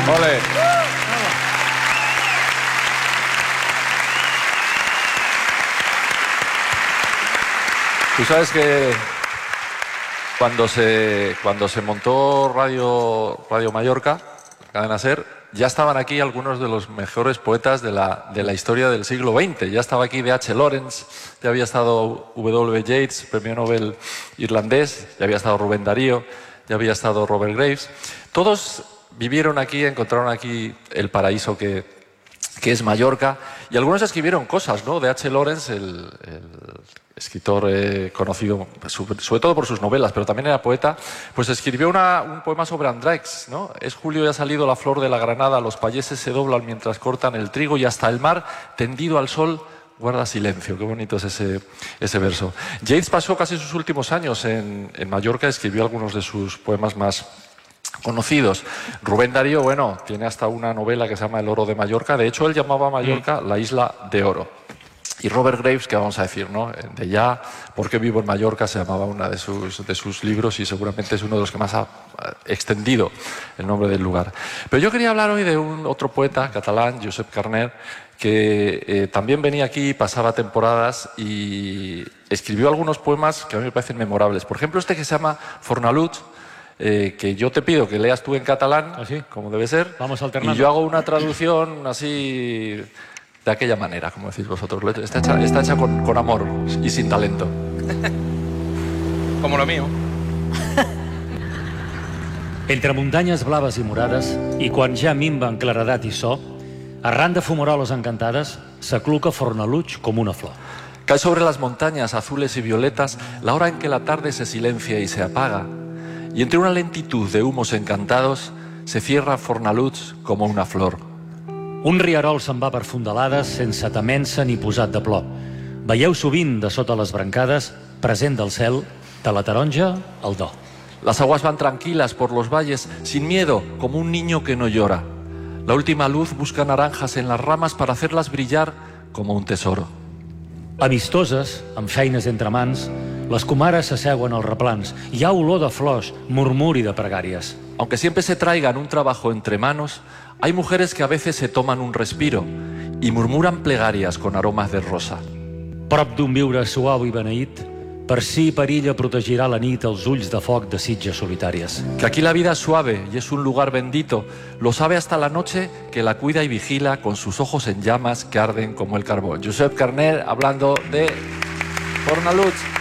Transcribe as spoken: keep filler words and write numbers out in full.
Ole. Tú sabes que cuando se, cuando se montó Radio, Radio Mallorca, la cadena SER, ya estaban aquí algunos de los mejores poetas de la, de la historia del siglo veinte. Ya estaba aquí D H Lawrence, ya había estado W Yeats, premio Nobel irlandés, ya había estado Rubén Darío, ya había estado Robert Graves. Todos vivieron aquí, encontraron aquí el paraíso que, que es Mallorca, y algunos escribieron cosas, ¿no? D H Lawrence, el, el escritor eh, conocido sobre, sobre todo por sus novelas, pero también era poeta, pues escribió una, un poema sobre Andreix, ¿no? Es julio y ha salido la flor de la granada, los payeses se doblan mientras cortan el trigo y hasta el mar, tendido al sol, guarda silencio. Qué bonito es ese, ese verso. Yeats pasó casi sus últimos años en, en Mallorca, escribió algunos de sus poemas más conocidos. Rubén Darío, bueno, tiene hasta una novela que se llama El oro de Mallorca. De hecho, él llamaba a Mallorca la isla de oro. Y Robert Graves, que vamos a decir, ¿no? De ya, ¿por qué vivo en Mallorca? Se llamaba una de sus, de sus libros y seguramente es uno de los que más ha extendido el nombre del lugar. Pero yo quería hablar hoy de un otro poeta catalán, Josep Carner, que eh, también venía aquí, pasaba temporadas y escribió algunos poemas que a mí me parecen memorables. Por ejemplo, este que se llama Fornalut, eh, que yo te pido que leas tú en catalán, ¿así? Como debe ser. Vamos alternando. Y yo hago una traducción así, de aquella manera, como decís vosotros. Está hecha, está hecha con, con amor y sin talento. Como lo mío. Entre muntanyes blaves i morades, i quan ja minva en claredat i so, arran de fumaroles encantades, s'acluca Fornaluch com una flor. Cae sobre las montañas azules y violetas la hora en que la tarde se silencia y se apaga, y entre una lentitud de humos encantados se cierra Fornaluch como una flor. Un rierol se'n va per fondalades sense temença ni posat de plor. Veieu sovint de sota les brancades, present del cel, de la taronja al do. Las aguas van tranquilas por los valles, sin miedo, como un niño que no llora. La última luz busca naranjas en las ramas para hacerlas brillar como un tesoro. Amistoses, amb feines entre mans, les comares s'asseuen als replans. Hi ha olor de flors, murmuri de pregàries. Aunque siempre se traigan un trabajo entre manos, hay mujeres que a veces se toman un respiro y murmuran plegarias con aromas de rosa. Prop d'un viure suau i beneït, per si per ella protegirà la nit els ulls de foc de sitges solitàries. Que aquí la vida es suave y es un lugar bendito, lo sabe hasta la noche que la cuida y vigila con sus ojos en llamas que arden como el carbón. Josep Carner hablando de Fornaluch.